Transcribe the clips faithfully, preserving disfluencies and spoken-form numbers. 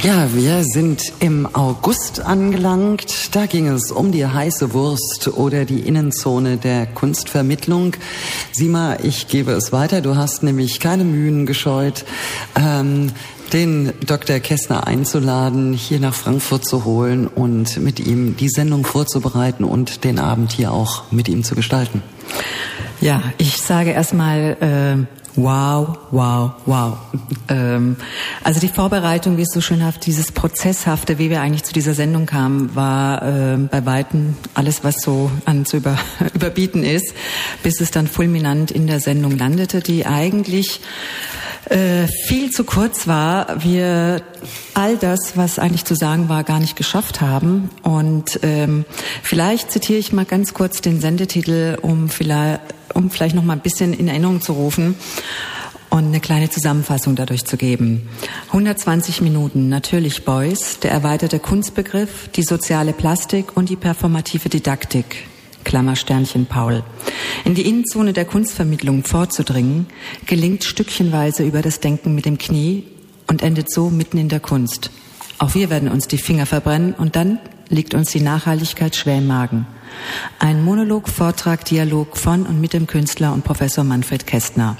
Ja, wir sind im August angelangt. Da ging es um die heiße Wurst oder die Innenzone der Kunstvermittlung. Sima, ich gebe es weiter. Du hast nämlich keine Mühen gescheut, ähm, den Doktor Kästner einzuladen, hier nach Frankfurt zu holen und mit ihm die Sendung vorzubereiten und den Abend hier auch mit ihm zu gestalten. Ja, ich sage erstmal äh, wow, wow, wow. ähm, also die Vorbereitung, wie es so schönhaft, dieses Prozesshafte, wie wir eigentlich zu dieser Sendung kamen, war äh, bei Weitem alles, was so an zu über, überbieten ist, bis es dann fulminant in der Sendung landete, die eigentlich Äh, viel zu kurz war, wir all das, was eigentlich zu sagen war, gar nicht geschafft haben. Und ähm, vielleicht zitiere ich mal ganz kurz den Sendetitel, um vielleicht, um vielleicht noch mal ein bisschen in Erinnerung zu rufen und eine kleine Zusammenfassung dadurch zu geben. hundertzwanzig Minuten, natürlich Beuys, der erweiterte Kunstbegriff, die soziale Plastik und die performative Didaktik. Klammer Sternchen Paul. In die Innenzone der Kunstvermittlung vorzudringen, gelingt stückchenweise über das Denken mit dem Knie und endet so mitten in der Kunst. Auch wir werden uns die Finger verbrennen und dann liegt uns die Nachhaltigkeit schwer im Magen. Ein Monolog, Vortrag, Dialog von und mit dem Künstler und Professor Manfred Kästner.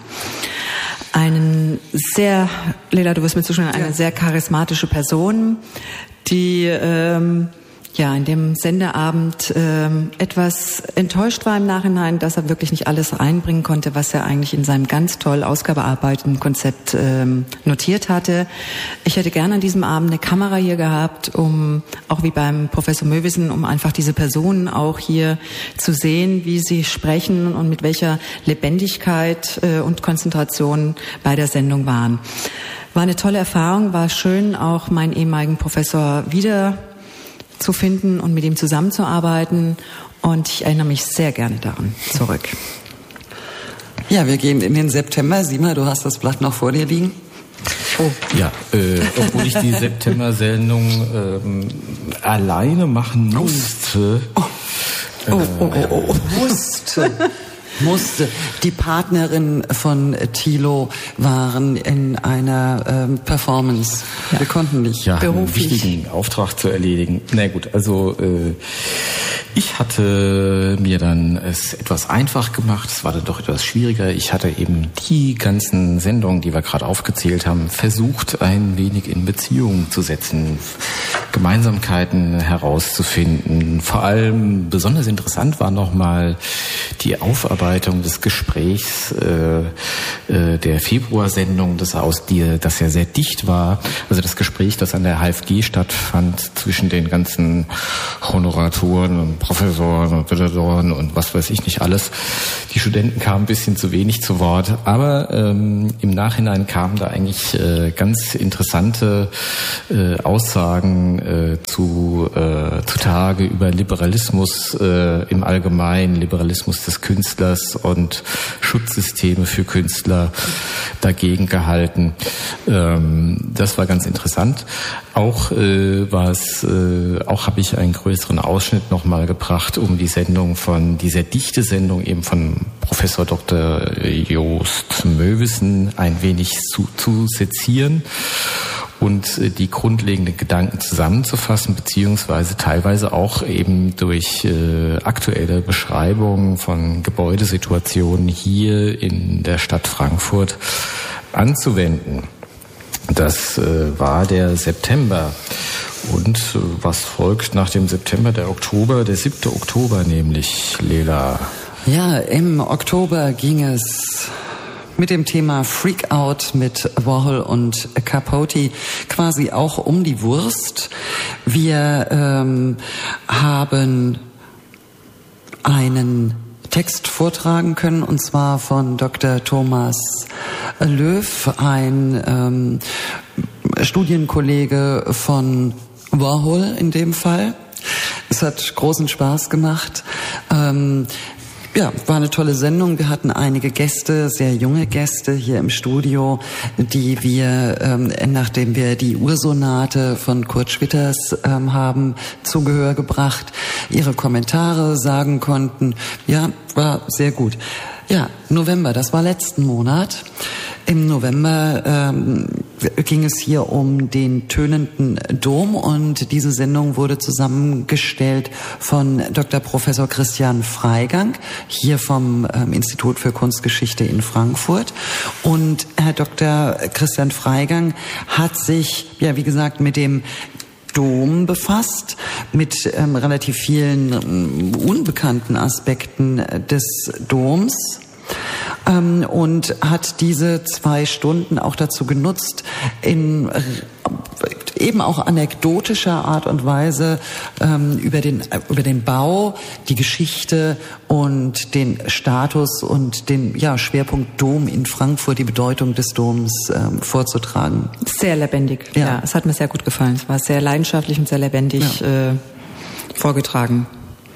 Einen sehr, Lela, du wirst mir zustimmen, eine sehr charismatische Person, die ähm, ja, in dem Sendeabend ähm, etwas enttäuscht war im Nachhinein, dass er wirklich nicht alles einbringen konnte, was er eigentlich in seinem ganz toll ausgearbeiteten Konzept ähm, notiert hatte. Ich hätte gerne an diesem Abend eine Kamera hier gehabt, um, auch wie beim Professor Möwissen, um einfach diese Personen auch hier zu sehen, wie sie sprechen und mit welcher Lebendigkeit äh, und Konzentration bei der Sendung waren. War eine tolle Erfahrung, war schön, auch meinen ehemaligen Professor wieder zu finden und mit ihm zusammenzuarbeiten, und ich erinnere mich sehr gerne daran zurück. Ja, wir gehen in den September. Sima, du hast das Blatt noch vor dir liegen. Oh. Ja, äh, obwohl ich die September-Sendung ähm, alleine machen musste. Oh, oh, oh, oh, oh, oh. musste. musste. Die Partnerin von Thilo waren in einer ähm, Performance. Ja. Wir konnten nicht. Ja, einen wichtigen Auftrag zu erledigen. Na gut, also äh, ich hatte mir dann es etwas einfach gemacht. Es war dann doch etwas schwieriger. Ich hatte eben die ganzen Sendungen, die wir gerade aufgezählt haben, versucht, ein wenig in Beziehung zu setzen, Gemeinsamkeiten herauszufinden. Vor allem besonders interessant war nochmal die Aufarbeitung des Gesprächs äh, äh, der Februarsendung, das aus dir, das ja sehr dicht war. Also das Gespräch, das an der H F G stattfand zwischen den ganzen Honoratoren und Professoren und Professoren und was weiß ich nicht alles. Die Studenten kamen ein bisschen zu wenig zu Wort, aber ähm, im Nachhinein kamen da eigentlich äh, ganz interessante äh, Aussagen äh, zu äh, zutage über Liberalismus äh, im Allgemeinen, Liberalismus des Künstlers und Schutzsysteme für Künstler dagegen gehalten. Ähm, das war ganz interessant. Auch äh, war es, äh, auch habe ich einen größeren Ausschnitt nochmal gebracht, um die Sendung von, die sehr dichte Sendung eben von Professor Doktor Joost Möwissen ein wenig zu, zu sezieren und äh, die grundlegenden Gedanken zusammenzufassen, beziehungsweise teilweise auch eben durch äh, aktuelle Beschreibungen von Gebäudesituationen hier in der Stadt Frankfurt anzuwenden. Das äh, war der September. Und äh, was folgt nach dem September? Der Oktober, der siebte Oktober nämlich, Lela. Ja, im Oktober ging es mit dem Thema Freakout mit Warhol und Capote quasi auch um die Wurst. Wir ähm, haben einen Text vortragen können, und zwar von Doktor Thomas Löw, ein ähm, Studienkollege von Warhol in dem Fall. Es hat großen Spaß gemacht. Ähm, Ja, war eine tolle Sendung. Wir hatten einige Gäste, sehr junge Gäste hier im Studio, die wir, ähm, nachdem wir die Ursonate von Kurt Schwitters ähm, haben, zu Gehör gebracht, ihre Kommentare sagen konnten. Ja, war sehr gut. Ja, November, das war letzten Monat. Im November ähm, ging es hier um den tönenden Dom und diese Sendung wurde zusammengestellt von Doktor Professor Christian Freigang, hier vom ähm, Institut für Kunstgeschichte in Frankfurt. Und Herr Doktor Christian Freigang hat sich, ja wie gesagt, mit dem Dom befasst, mit ähm, relativ vielen ähm, unbekannten Aspekten des Doms. Ähm, und hat diese zwei Stunden auch dazu genutzt, in äh, eben auch anekdotischer Art und Weise ähm, über den äh, über den Bau, die Geschichte und den Status und den ja Schwerpunkt Dom in Frankfurt, die Bedeutung des Doms ähm, vorzutragen. Sehr lebendig, ja. ja. Es hat mir sehr gut gefallen. Es war sehr leidenschaftlich und sehr lebendig ja. äh, vorgetragen.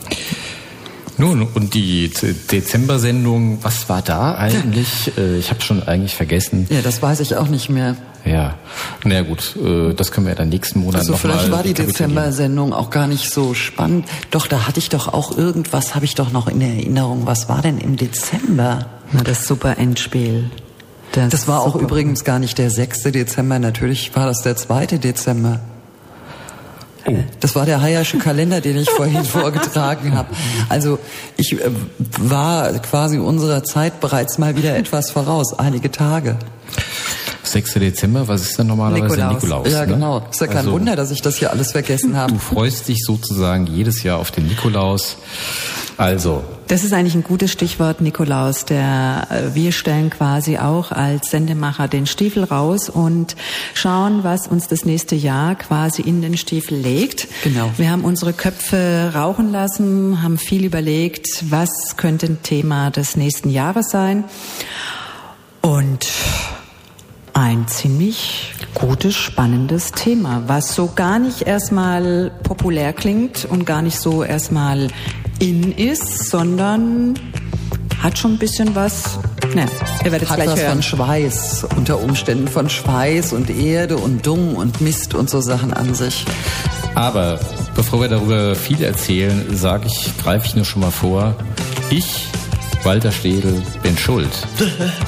Nun, und die Dezember-Sendung, was war da eigentlich? Ich habe schon eigentlich vergessen. Ja, das weiß ich auch nicht mehr. Ja, na ja, gut, das können wir ja dann nächsten Monat also nochmal. Vielleicht war die Dezember-Sendung auch gar nicht so spannend. Doch, da hatte ich doch auch irgendwas, habe ich doch noch in Erinnerung. Was war denn im Dezember? Na, das super Endspiel. Das, das war auch übrigens gar nicht der sechste Dezember, natürlich war das der zweite Dezember. Oh. Das war der Hayasche Kalender, den ich vorhin vorgetragen habe. Also ich äh, war quasi unserer Zeit bereits mal wieder etwas voraus, einige Tage. sechster Dezember, was ist denn normalerweise Nikolaus. Nikolaus? Ja, ne? genau. Ist ja kein also, Wunder, dass ich das hier alles vergessen habe. Du freust dich sozusagen jedes Jahr auf den Nikolaus. Also. Das ist eigentlich ein gutes Stichwort, Nikolaus. Der, wir stellen quasi auch als Sendemacher den Stiefel raus und schauen, was uns das nächste Jahr quasi in den Stiefel legt. Genau. Wir haben unsere Köpfe rauchen lassen, haben viel überlegt, was könnte ein Thema des nächsten Jahres sein. Und ein ziemlich gutes, spannendes Thema, was so gar nicht erstmal populär klingt und gar nicht so erstmal in ist, sondern hat schon ein bisschen was, ne, ihr werdet es gleich hören. Hat was von Schweiß, unter Umständen von Schweiß und Erde und Dung und Mist und so Sachen an sich. Aber bevor wir darüber viel erzählen, sage ich, greife ich nur schon mal vor, ich, Walter Städel, bin schuld.